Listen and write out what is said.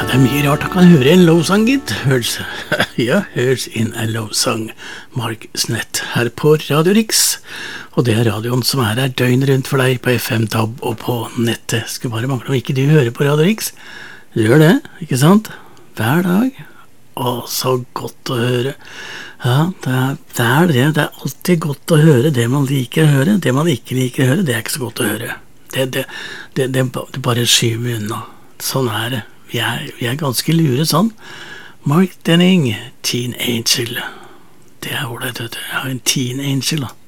Det mye rart han kan høre i en lovsang, gitt. Hørs in a lovsang. Mark Snett her på Radio Rix. Og det radioen som her døgn rundt for deg på FM-tab og på nettet. Skulle bare mangle om ikke du hører på Radio Rix. Du gjør det, ikke sant? Hver dag. Å, så godt å høre. Ja, det det. Det alltid godt å høre det man liker å høre. Det man ikke liker å høre, det ikke så godt å høre. Det bare skyver unna. Sånn det. Vi ganske lure sånn. Mark Denning, Teen Angel. Det ålreit, vet du. Jeg har en Teen Angel, da.